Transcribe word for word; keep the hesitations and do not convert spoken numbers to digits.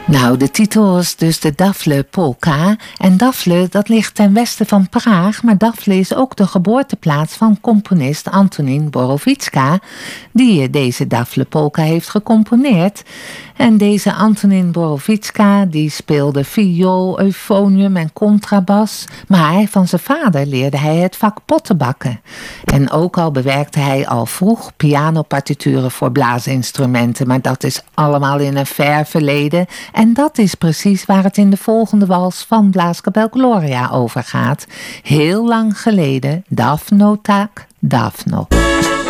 Nou, de titel was dus de Dafle Polka. En Dafle, dat ligt ten westen van Praag, maar Dafle is ook de geboorteplaats van componist Antonín Borovicka, die deze Dafle Polka heeft gecomponeerd. En deze Antonín Borovicka, die speelde viool, euphonium en contrabas, maar van zijn vader leerde hij het vak pottenbakken. En ook al bewerkte hij al vroeg pianopartituren voor blaasinstrumenten, maar dat is allemaal in een ver verleden. En dat is precies waar het in de volgende wals van Blaaskapel Gloria over gaat. Heel lang geleden, Dafno tak, Dafno.